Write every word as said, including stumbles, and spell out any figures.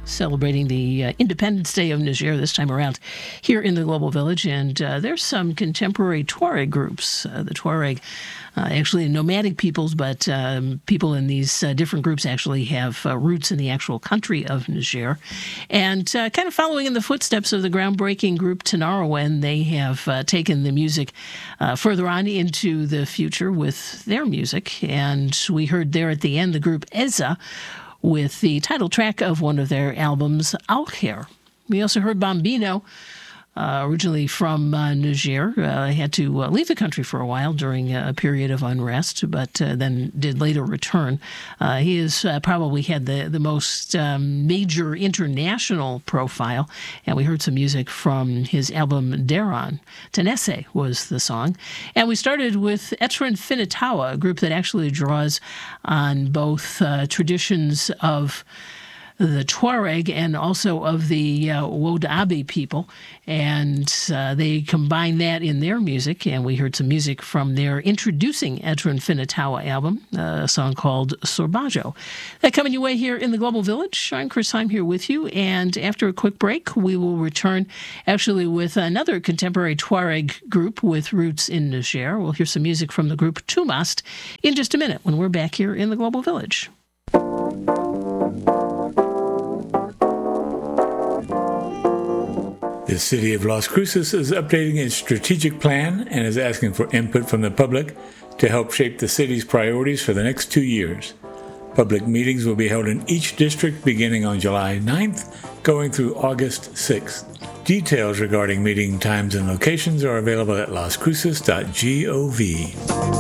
celebrating the uh, Independence Day of Niger this time around here in the Global Village. And uh, there's some contemporary Tuareg groups. Uh, the Tuareg, uh, actually nomadic peoples, but um, people in these uh, different groups actually have uh, roots in the actual country of Niger. And uh, kind of following in the footsteps of the groundbreaking group Tinariwen, they have uh, taken the music uh, further on into the future with their music. And we heard there at the end the group Eza, with the title track of one of their albums, Alkhair. We also heard Bambino, uh, originally from uh, Niger. Uh, had to uh, leave the country for a while during a period of unrest, but uh, then did later return. Uh, he has uh, probably had the, the most um, major international profile, and we heard some music from his album Deron. Tenese was the song. And we started with Etren Finitawa, a group that actually draws on both uh, traditions of the Tuareg and also of the uh, Wodabi people, and uh, they combine that in their music, and we heard some music from their introducing Etren Finitawa album, uh, a song called Sorbajo. That coming your way here in the Global Village. I'm Chris Heim here with you, and after a quick break, we will return actually with another contemporary Tuareg group with roots in Niger. We'll hear some music from the group Tumast in just a minute when we're back here in the Global Village. The city of Las Cruces is updating its strategic plan and is asking for input from the public to help shape the city's priorities for the next two years. Public meetings will be held in each district beginning on July ninth, going through August sixth. Details regarding meeting times and locations are available at las cruces dot gov.